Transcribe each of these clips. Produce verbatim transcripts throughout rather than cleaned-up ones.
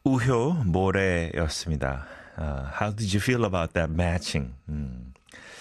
우효 모래였습니다. Uh, how did you feel about that matching? 음.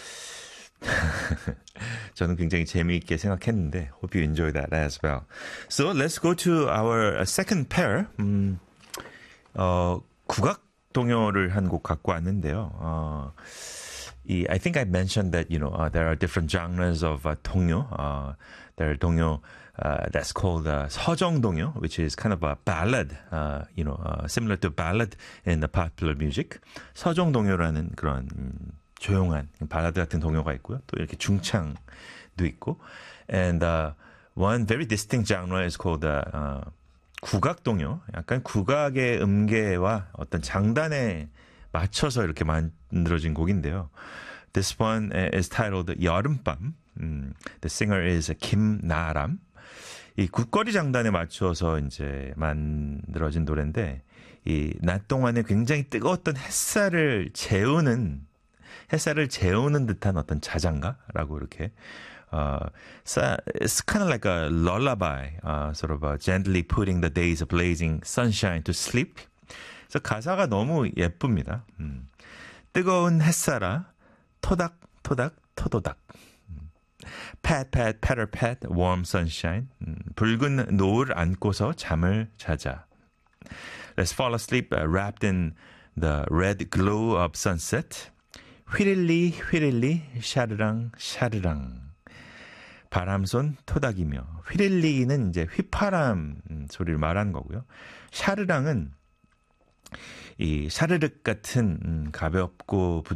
저는 굉장히 재미있게 생각했는데 hope you enjoy that as well. So let's go to our second pair. 음, 어, 국악 동요를 한 곡 갖고 왔는데요. 어, 이, I think I mentioned that you know uh, there are different genres of uh, 동요. Uh, there are 동요 uh, that's called uh, 서정동요, which is kind of a ballad, uh, you know, uh, similar to ballad in the popular music. 서정동요라는 그런 음, 조용한 발라드 같은 동요가 있고요. 또 이렇게 중창도 있고, and uh, one very distinct genre is called uh, uh, 국악동요. 약간 국악의 음계와 어떤 장단에 맞춰서 이렇게 만들어진 곡인데요. This one is titled 여름밤. 음, the singer is 김나람. 이 국거리 장단에 맞춰서 이제 만들어진 노래인데, 이 낮 동안에 굉장히 뜨거웠던 햇살을 재우는 햇살을 재우는 듯한 어떤 자장가라고 이렇게 uh, it's kind of like a lullaby, uh, sort of uh, gently putting the days of blazing sunshine to sleep. 그래서 가사가 너무 예쁩니다. 음. 뜨거운 햇살아 토닥 토닥 토도닥. Pat pat patter pat warm sunshine. 음. 붉은 노을 안고서 잠을 자자. Let's fall asleep uh, wrapped in the red glow of sunset. 휘릴리 휘릴리 샤르랑 샤르랑. 바람손 토닥이며, 휘릴리는 이제 휘파람 소리를 말하는 거고요. 샤르랑은 이 샤르륵 같은 음, 가볍고